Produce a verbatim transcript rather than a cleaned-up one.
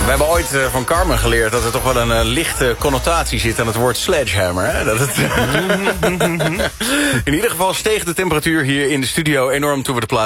We hebben ooit uh, van Carmen geleerd dat er toch wel een uh, lichte connotatie zit aan het woord sledgehammer. Hè? Dat het in ieder geval steeg de temperatuur hier in de studio enorm toen we de plaat